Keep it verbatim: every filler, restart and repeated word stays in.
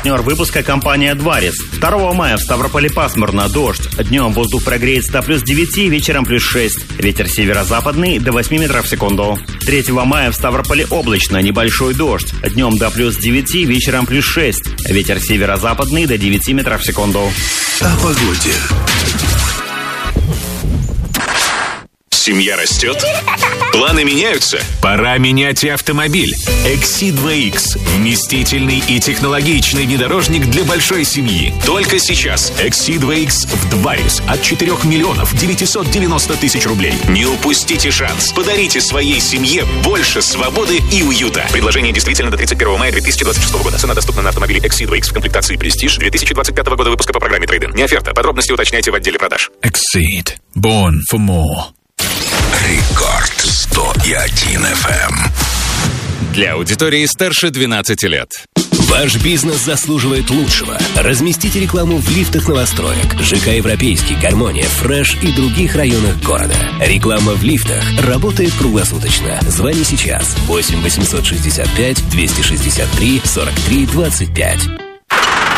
Партнер выпуска — компания «Дварис». второго мая в Ставрополе пасмурно, дождь. Днем воздух прогреется до плюс девяти, вечером плюс шесть. Ветер северо-западный до восьми метров в секунду. третьего мая в Ставрополе облачно, небольшой дождь. Днем до плюс девяти, вечером плюс шесть. Ветер северо-западный до девяти метров в секунду. О погоде. Семья растет? Планы меняются? Пора менять и автомобиль. экси два икс. Вместительный и технологичный внедорожник для большой семьи. Только сейчас. экси два икс в Дварис от четырех миллионов девятьсот девяносто тысяч рублей. Не упустите шанс. Подарите своей семье больше свободы и уюта. Предложение действительно до тридцать первого мая две тысячи двадцать шестого года. Цена доступна на автомобили экси два икс в комплектации Prestige две тысячи двадцать пятого года выпуска по программе Трейд-ин. Не оферта. Подробности уточняйте в отделе продаж. Exceed. Born for more. Рекорд сто один эф эм. Для аудитории старше двенадцати лет. Ваш бизнес заслуживает лучшего. Разместите рекламу в лифтах новостроек, ЖК «Европейский», «Гармония», «Фреш» и других районах города. Реклама в лифтах работает круглосуточно. Звони сейчас. восемь восемьсот шестьдесят пять двести шестьдесят три сорок три двадцать пять.